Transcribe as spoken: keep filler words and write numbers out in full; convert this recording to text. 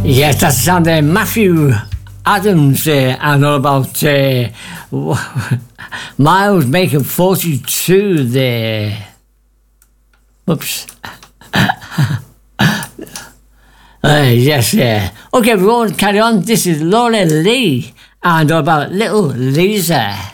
Yes, that's the sound of Matthew Adams uh, and all about uh, Miles making forty-two there. Whoops. uh, yes, yeah. Okay, we won't carry on. This is Laura Lee and all about Little Lisa.